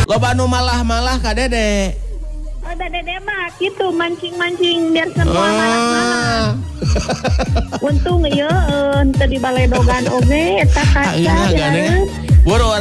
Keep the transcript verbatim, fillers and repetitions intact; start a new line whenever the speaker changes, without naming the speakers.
Loba nu malah-malah ka Dede.
Oh, da Dede mah gitu mancing-mancing biar semua
Ah.
malah-malah. Untung ieu teu dibaledogan oge eta kaca.
Ayeuna gandeng. Boro